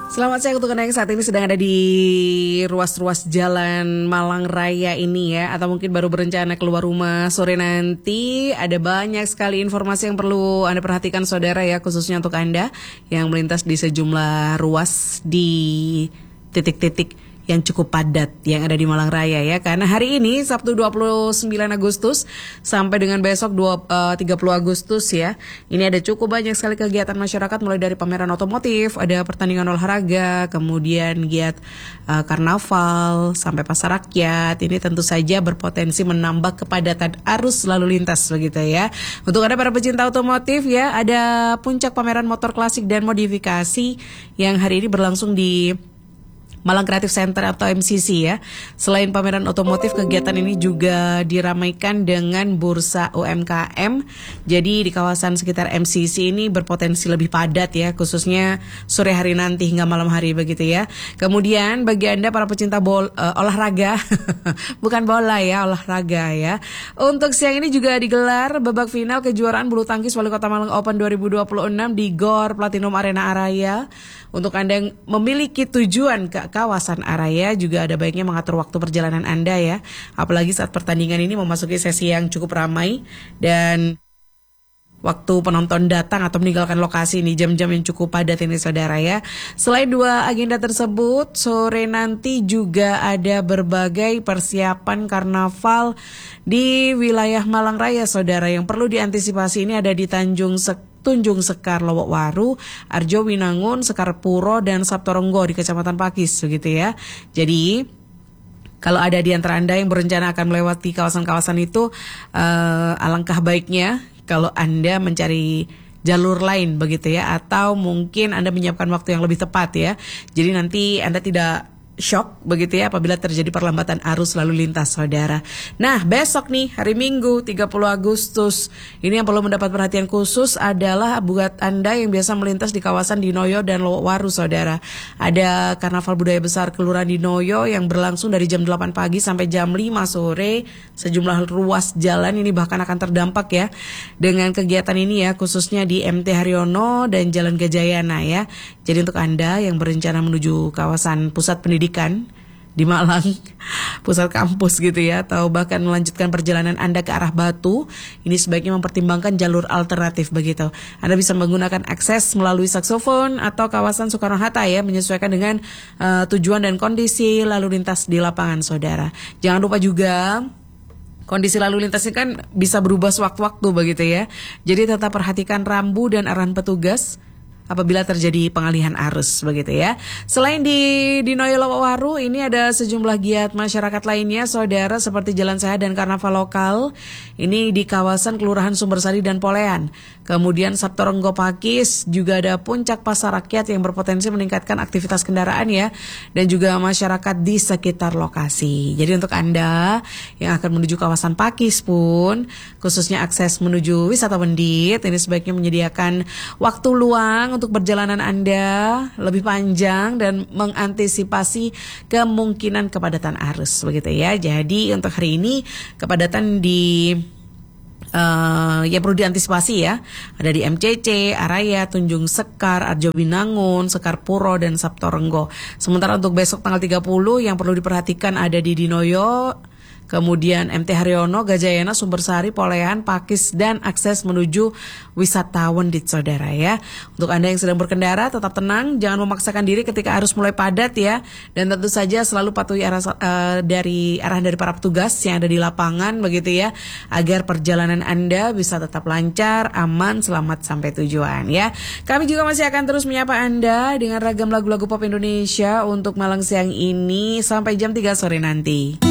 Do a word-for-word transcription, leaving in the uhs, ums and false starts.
Selamat siang untuk Anda yang saat ini sedang ada di ruas-ruas jalan Malang Raya ini ya, atau mungkin baru berencana keluar rumah sore nanti. Ada banyak sekali informasi yang perlu Anda perhatikan saudara ya, khususnya untuk Anda yang melintas di sejumlah ruas di titik-titik yang cukup padat yang ada di Malang Raya ya. Karena hari ini Sabtu dua puluh sembilan Agustus sampai dengan besok tiga puluh Agustus ya. Ini ada cukup banyak sekali kegiatan masyarakat, mulai dari pameran otomotif, ada pertandingan olahraga, kemudian giat uh, karnaval sampai pasar rakyat. Ini tentu saja berpotensi menambah kepadatan arus lalu lintas begitu ya. Untuk Anda para pecinta otomotif ya, ada puncak pameran motor klasik dan modifikasi yang hari ini berlangsung di Malang Creative Center atau M C C ya. Selain pameran otomotif, kegiatan ini juga diramaikan dengan bursa U M K M. Jadi di kawasan sekitar M C C ini berpotensi lebih padat ya, khususnya sore hari nanti hingga malam hari begitu ya. Kemudian bagi Anda para pecinta bol, uh, olahraga, bukan bola ya, olahraga ya. Untuk siang ini juga digelar babak final kejuaraan bulu tangkis Wali Kota Malang Open dua ribu dua puluh enam di Gor Platinum Arena Araya. Untuk Anda yang memiliki tujuan ke kawasan Araya, juga ada baiknya mengatur waktu perjalanan Anda ya. Apalagi saat pertandingan ini memasuki sesi yang cukup ramai dan waktu penonton datang atau meninggalkan lokasi ini jam-jam yang cukup padat ini saudara ya. Selain dua agenda tersebut, sore nanti juga ada berbagai persiapan karnaval di wilayah Malang Raya saudara. Yang perlu diantisipasi ini ada di Tanjung Sek Tunjung Sekar, Lowok Waru, Arjo Winangun, Sekar Puro, dan Saptorenggo di Kecamatan Pakis begitu ya. Jadi kalau ada di antara Anda yang berencana akan melewati kawasan-kawasan itu, uh, alangkah baiknya kalau Anda mencari jalur lain begitu ya, atau mungkin Anda menyiapkan waktu yang lebih tepat ya. Jadi nanti Anda tidak shock begitu ya apabila terjadi perlambatan arus lalu lintas saudara. Nah besok nih hari Minggu tiga puluh Agustus ini yang perlu mendapat perhatian khusus adalah buat Anda yang biasa melintas di kawasan Dinoyo dan Lowok Waru saudara. Ada karnaval budaya besar Kelurahan Dinoyo yang berlangsung dari jam delapan pagi sampai jam lima sore. Sejumlah ruas jalan ini bahkan akan terdampak ya dengan kegiatan ini ya, khususnya di M T Haryono dan Jalan Gajayana ya. Jadi untuk Anda yang berencana menuju kawasan pusat pendidikan di Malang, pusat kampus gitu ya, atau bahkan melanjutkan perjalanan Anda ke arah Batu, ini sebaiknya mempertimbangkan jalur alternatif begitu. Anda bisa menggunakan akses melalui saksofon atau kawasan Soekarno-Hatta ya, menyesuaikan dengan uh, tujuan dan kondisi lalu lintas di lapangan saudara. Jangan lupa juga kondisi lalu lintasnya kan bisa berubah sewaktu-waktu begitu ya. Jadi tetap perhatikan rambu dan arahan petugas apabila terjadi pengalihan arus begitu ya. Selain di Dinoyo Lowok Waru, ini ada sejumlah giat masyarakat lainnya saudara, seperti jalan sehat dan karnaval lokal. Ini di kawasan Kelurahan Sumbersari dan Polean. Kemudian Saptorenggo Pakis, juga ada puncak pasar rakyat yang berpotensi meningkatkan aktivitas kendaraan ya, dan juga masyarakat di sekitar lokasi. Jadi untuk Anda yang akan menuju kawasan Pakis pun, khususnya akses menuju wisata Wendit, ini sebaiknya menyediakan waktu luang untuk perjalanan Anda lebih panjang dan mengantisipasi kemungkinan kepadatan arus begitu ya. Jadi untuk hari ini kepadatan di Uh, ya perlu diantisipasi ya. Ada di M C C, Araya, Tunjung Sekar, Arjo Winangun, Sekar Puro, dan Saptorenggo. Sementara untuk besok tanggal tiga puluh yang perlu diperhatikan ada di Dinoyo, kemudian M T Haryono, Gajayana, Sumbersari, Polean, Pakis, dan akses menuju wisata Wendit saudara ya. Untuk Anda yang sedang berkendara tetap tenang, jangan memaksakan diri ketika arus mulai padat ya, dan tentu saja selalu patuhi arah uh, dari arahan dari para petugas yang ada di lapangan begitu ya, agar perjalanan Anda bisa tetap lancar, aman, selamat sampai tujuan ya. Kami juga masih akan terus menyapa Anda dengan ragam lagu-lagu pop Indonesia untuk Malang siang ini sampai jam tiga sore nanti.